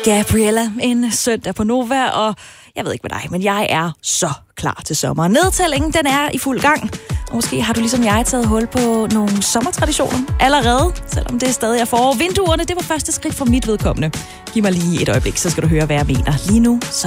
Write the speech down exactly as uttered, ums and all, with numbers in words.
Gabriella, en søndag på Nova, og jeg ved ikke med dig, men jeg er så klar til sommer. Nedtællingen, den er i fuld gang. Og måske har du ligesom jeg taget hul på nogle sommertraditioner allerede, selvom det stadig er forår. Vinduerne, det var første skridt for mit vedkommende. Giv mig lige et øjeblik, så skal du høre, hvad jeg mener. Lige nu, så